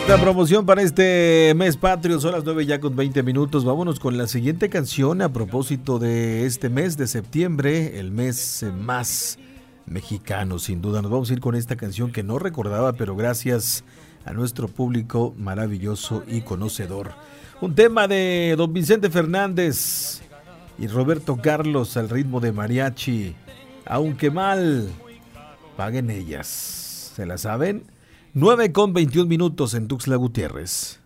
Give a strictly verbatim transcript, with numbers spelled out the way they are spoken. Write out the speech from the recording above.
La promoción para este mes patrio, son las nueve ya con veinte minutos. Vámonos con la siguiente canción a propósito de este mes de septiembre, el mes más mexicano, sin duda. Nos vamos a ir con esta canción que no recordaba, pero gracias a nuestro público maravilloso y conocedor. Un tema de don Vicente Fernández y Roberto Carlos al ritmo de mariachi. Aunque mal paguen ellas. ¿Se la saben? nueve con veintiún minutos en Tuxtla Gutiérrez.